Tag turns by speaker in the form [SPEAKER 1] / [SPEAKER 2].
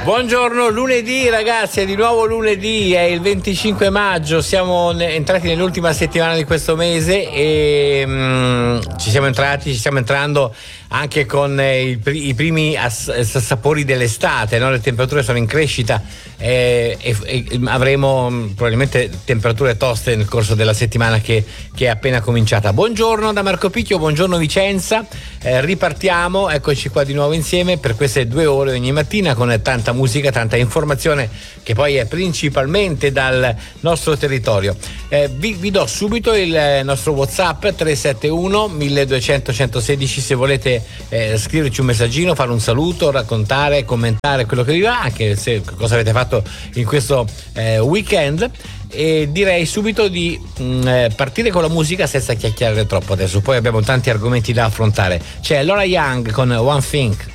[SPEAKER 1] Buongiorno, lunedì ragazzi, è di nuovo lunedì, è il 25 maggio, siamo entrati nell'ultima settimana di questo mese e ci stiamo entrando anche con i primi assapori dell'estate, no? Le temperature sono in crescita e avremo probabilmente temperature toste nel corso della settimana che è appena cominciata. Buongiorno da Marco Picchio, buongiorno Vicenza, ripartiamo, eccoci qua di nuovo insieme per queste 2 ore ogni mattina con tanta musica, tanta informazione che poi è principalmente dal nostro territorio. Vi do subito il nostro WhatsApp 371 1200 116 se volete scriverci un messaggino, fare un saluto, raccontare, commentare quello che vi va, anche se cosa avete fatto in questo weekend. E direi subito di partire con la musica senza chiacchierare troppo adesso, poi abbiamo tanti argomenti da affrontare. C'è Laura Young con One Thing.